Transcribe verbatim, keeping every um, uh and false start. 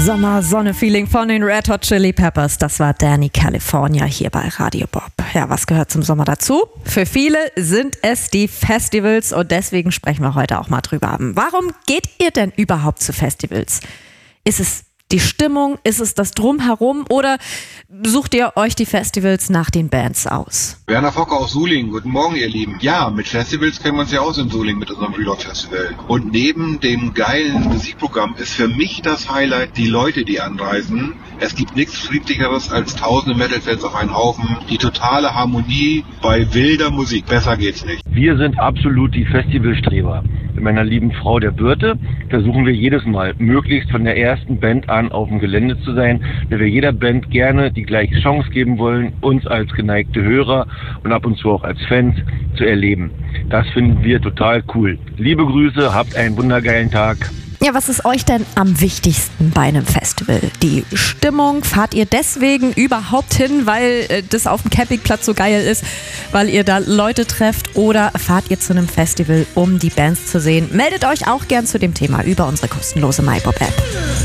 Sommer-Sonne-Feeling von den Red Hot Chili Peppers. Das war Danny California hier bei Radio Bob. Ja, was gehört zum Sommer dazu? Für viele sind es die Festivals und deswegen sprechen wir heute auch mal drüber. Warum geht ihr denn überhaupt zu Festivals? Ist es die Stimmung? Ist es das Drumherum? Oder sucht ihr euch die Festivals nach den Bands aus? Werner Focker aus Suling. Guten Morgen, ihr Lieben. Ja, mit Festivals kennen wir uns ja aus in Suling mit unserem Reload Festival. Und neben dem geilen Musikprogramm ist für mich das Highlight die Leute, die anreisen. Es gibt nichts Friedlicheres als tausende Metal-Fans auf einen Haufen. Die totale Harmonie bei wilder Musik. Besser geht's nicht. Wir sind absolut die Festivalstreber. Mit meiner lieben Frau der Birte versuchen wir jedes Mal, möglichst von der ersten Band an auf dem Gelände zu sein, weil wir jeder Band gerne die gleiche Chance geben wollen, uns als geneigte Hörer und ab und zu auch als Fans zu erleben. Das finden wir total cool. Liebe Grüße, habt einen wundergeilen Tag. Ja, was ist euch denn am wichtigsten bei einem Festival? Die Stimmung? Fahrt ihr deswegen überhaupt hin, weil äh, das auf dem Campingplatz so geil ist, weil ihr da Leute trefft? Oder fahrt ihr zu einem Festival, um die Bands zu sehen? Meldet euch auch gern zu dem Thema über unsere kostenlose MyBob-App.